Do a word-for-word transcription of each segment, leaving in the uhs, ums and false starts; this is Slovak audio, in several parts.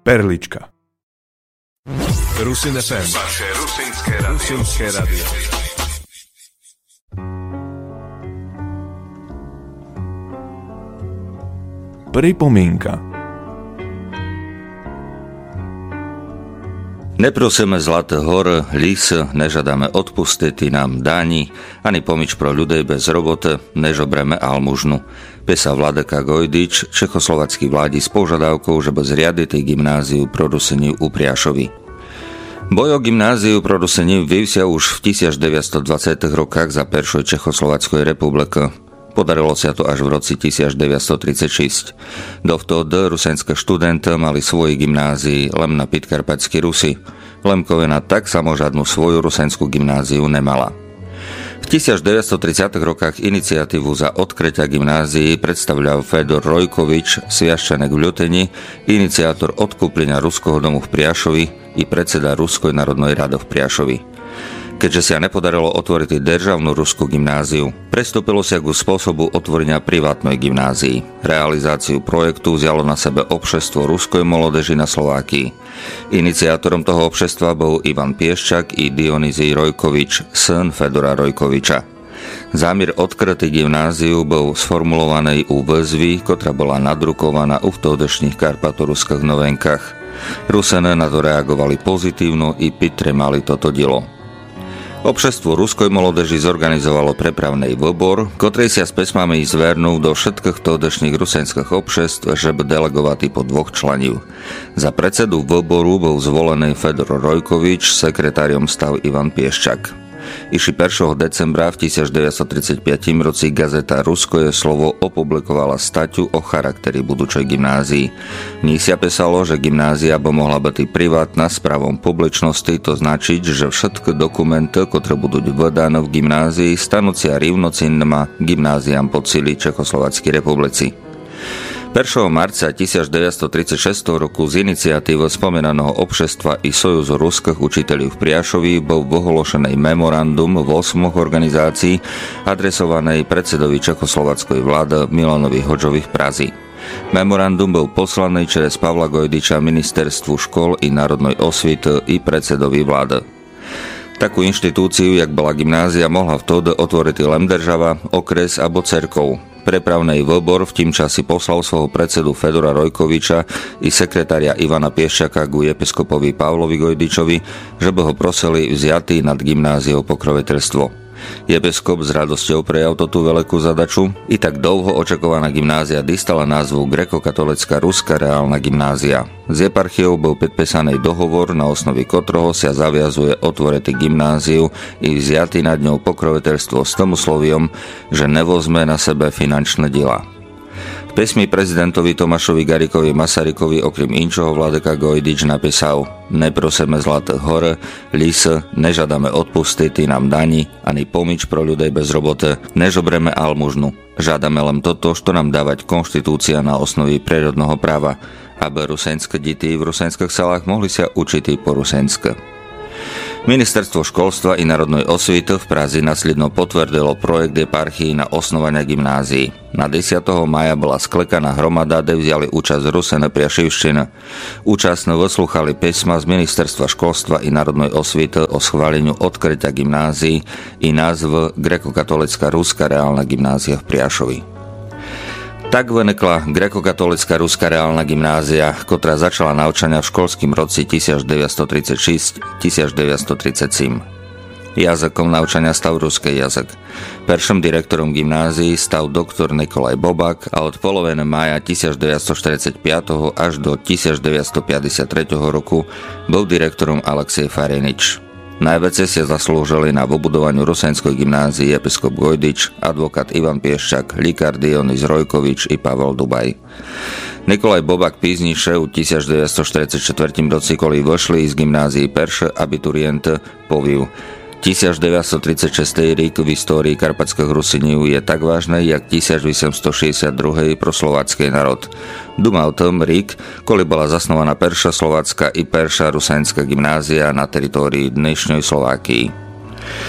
Perlička. Rusin ef em. Vaše rusinské rádio. Rusinské rádio. Pripomienka. Neprosíme zlaté hor, lis, nežadáme odpusty ty nám dáni, ani pomič pro ľudej bez roboty, nežobreme almužnu. Pesa Vladeka Gojdič, čechoslovacký vládi s požadavkou, že bez riadity gymnáziu pro Rusini u Priašovi. Boj o gymnáziu pro Rusini vyvsia už v devätnásťstodvadsiatych rokách za Peršoj Čechoslovackej republiky. Podarilo sa to až v roci devätnásťstotridsaťšesť. Dovtedy rusenské študenty mali svoji gymnázii len na Podkarpatskej Rusi. Lemkovina tak samo žiadnu svoju rusenskú gymnáziu nemala. V devätnásťstotridsiatych rokách iniciatívu za odkrytia gymnázií predstavľal Fedor Rojkovič, sviaščenek v Ľuteni, iniciátor odkúplenia Ruského domu v Priašovi i predseda Ruskej národnej rady v Priašovi. Keďže sa nepodarilo otvoriť državnú ruskú gymnáziu, prestúpilo sa ku spôsobu otvorenia privátnej gymnázii. Realizáciu projektu vzalo na sebe obšestvo ruskej molodeži na Slovákii. Iniciátorom toho obšestva bol Ivan Pieščak i Dionizij Rojkovič, syn Fedora Rojkoviča. Zámier odkrytý gymnáziu bol sformulovaný u výzvy, ktorá bola nadrukovaná u vtedejších karpatoruských novenkách. Rusene na to reagovali pozitívno i pitремali toto dielo. Obšestvo ruskej molodeži zorganizovalo prepravný výbor, ktorý sa s pesmami zvernul do všetkých todešných rusenských obšestv, že by delegovali po dvoch členiv. Za predsedu výboru bol zvolený Fedor Rojkovič, sekretáriom stal Ivan Pieščak. Iši prvého decembra v devätnásťstotridsaťpäť roci gazeta Ruskoje slovo opublikovala staťu o charakteri budúčej gymnázii. V nich sa písalo, že gymnázia by mohla byť privátna s pravom publičnosti, to značiť, že všetky dokumenty, ktoré budú vydané v gymnázii, stanú sa rovnocennými gymnáziám po celej Čechoslovenskej republici. prvého marca devätnásťstotridsaťšesť roku z iniciatívy spomínaného obšestva i Sojuzu ruských učiteľov v Priašovi bol ohološený memorandum v osmoch organizácií adresovanej predsedovi čechoslovackej vlády Milanovi Hodžovi v Prazi. Memorandum bol poslaný cez Pavla Gojdiča ministerstvu škôl i národnej osvity i predsedovi vlády. Takú inštitúciu, jak bola gymnázia, mohla vtedy otvoriť len država, okres alebo cerkov. Prepravný výbor v tým časi poslal svojho predsedu Fedora Rojkoviča i sekretária Ivana Pieščaka ku episkopovi Pavlovi Gojdičovi, že by ho prosili vziatý nad gymnáziou pokroviteľstvo. Episkop s radosťou prejal tú veľkú zadaču i tak dlho očakovaná gymnázia dostala názvu Grekokatolická ruská reálna gymnázia. S eparchiou bol podpísaný dohovor, na osnovi ktorého sa zaviazuje otvoriť gymnáziu i vziatý nad ňou pokroviteľstvo s tomu sloviom, že nevozme na sebe finančné diela. V pesmi prezidentovi Tomášovi Garriguovi Masarykovi okrem inčoho Vladeka Gojdič napísal: Neprosíme zlaté hore, lis, nežadáme odpusty ty nám dani, ani pomič pro ľudej bez roboty, nežobreme almužnu. Žiadame len toto, čo nám dávať konštitúcia na osnovi prírodného práva, aby rusenské deti v rusenských salách mohli sa učiť po rusensky. Ministerstvo školstva i národnej osvity v Prazi následno potvrdilo projekt eparchii na osnovanie gymnázií. Na desiateho mája bola sklekaná hromada, kde vzali účasť Rusene Priašivština. Účastní vyslúchali písma z Ministerstva školstva i národnej osvity o schváleniu odkrytia gymnázií i názv Grekokatolická ruská reálna gymnázia v Priašovi. Tak vynikla Grekokatolická ruská reálna gymnázia, ktorá začala naučania v školským roci devätnásťstotridsaťšesť devätnásťstotridsaťsedem. Jazykom naučania stal ruský jazyk. Prvým direktorom gymnázií stal doktor Nikolaj Bobak a od poloviny mája devätnásťstoštyridsaťpäť až do devätnásťstopäťdesiattri roku bol direktorom Alexej Farinič. Najviac sa zaslúžili na vybudovaniu rusenskej gymnázii episkop Gojdič, advokát Ivan Pieščak, lekár Dionizij Rojkovič i Pavel Dubaj. Nikolaj Bobak pízniše u devätnásťstoštyridsaťštyri roci, koli vyšli z gymnázii perše abiturienty, poviu: devätnásťstotridsaťšesť rok v histórii karpatských Rusinív je tak vážny, jak osemnásťstošesťdesiatdva pro slovácky národ. Duma o tom rok, koli bola zasnovaná perša slovacká i perša rusenská gymnázia na teritórii dnešnej Slovákii.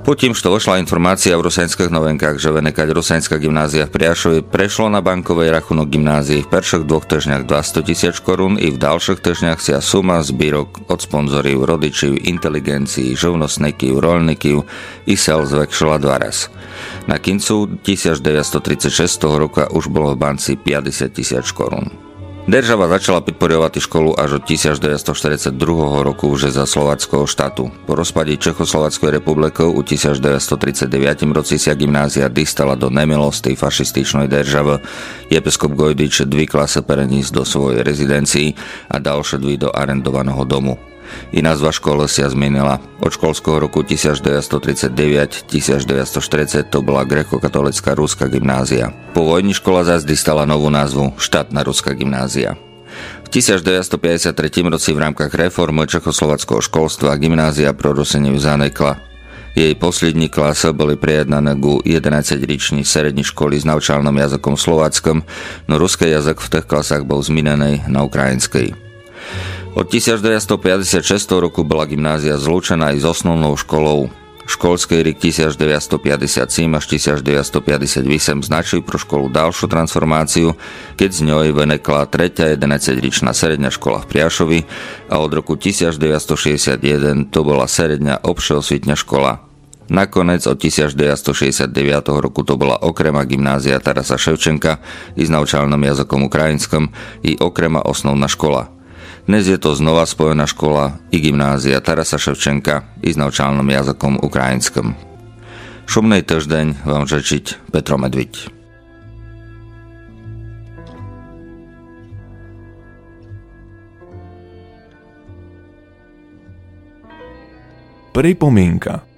Потім, що вийшла інформація в русинських новинках, že виникать русинська гімназія в Пряшові, прийшло на банковий рахунок гімназії в перших двох тижнях двісті тисяч корун і в дальших тижнях ся сума збірок від спонзорів, родичів, інтелігенції, živnostníkів, rolníkів і сел звекшила два раз. На кінцю devätnásťstotrидsaťšesť roka už bolo v banci päťdesiat tisíc korún. Država začala podporovať školu až od devätnásťstoštyridsaťdva roku už za slováckého štátu. Po rozpade Čechoslováckej republiky u devätnásťstotridsaťdeväť roci sa gymnázia dostala do nemilosti fašističnej državy. Episkop Gojdič dvi klase prenísť do svojej rezidencii a ďalšie dvi do arendovaného domu. I nazva školy sa zmenila. Od školského roku devätnásťstotridsaťdeväť devätnásťstoštyridsať to bola grécko-katolická ruská gymnázia. Po vojni škola zás dostala novú názvu štátna ruská gymnázia. V devätnásťstopäťdesiattri roci v rámkach reformy čechoslováckého školstva gymnázia pro Rusiny zanekla. Jej poslední klase boli prijednané ku jedenásťročnej srednej školy s naučalným jazykom slováckom, no ruský jazyk v tých klasách bol zmenený na ukrajinský. Od devätnásťstopäťdesiatšesť roku bola gymnázia zlúčená aj s osnovnou školou. Školský rok devätnásťstopäťdesiatsedem až devätnásťstopäťdesiatosem značil pro školu ďalšiu transformáciu, keď z ňoj vynekla tretia jedenásťročná sredná škola v Priašovi a od roku devätnásťstošesťdesiatjeden to bola sredná obšeosvitná škola. Nakoniec od devätnásťstošesťdesiatdeväť roku to bola okrema gymnázia Tarasa Ševčenka i s naučalným jazykom ukrajinskom i okrema osnovná škola. Dnes je to znova spojená škola i gymnázia Tarasa Ševčenka i s naučalným jazykom ukrajinskom. Šumnej týždeň vám žečiť Petro Medviť. Pripomienka.